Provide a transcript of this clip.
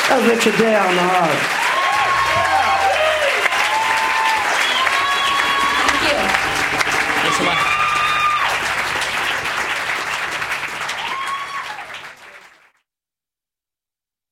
That was Richard Dare on the harp. Thank you. Thanks a lot.